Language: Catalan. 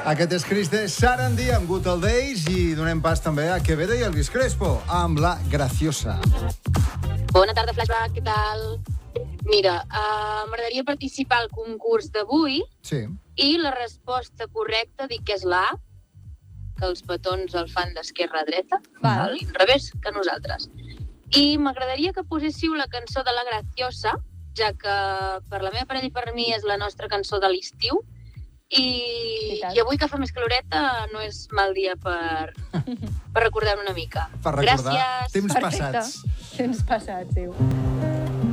Aquest és Cris de Sarandí amb Good Old Days i donem pas també a Quevedo i Elvis Crespo amb La Graciosa. Bona tarda, Flashback, què tal? Mira, m'agradaria participar al concurs d'avui i la resposta correcta dic que és la A, que els petons el fan d'esquerra a dreta, al revés que nosaltres. I m'agradaria que poséssiu la cançó de La Graciosa, ja que per la meva parella i per mi és la nostra cançó de l'estiu, i avui que fa més caloreta no és mal dia per recordar-me una mica. Per recordar Gràcies. temps passats. Temps passats, diu.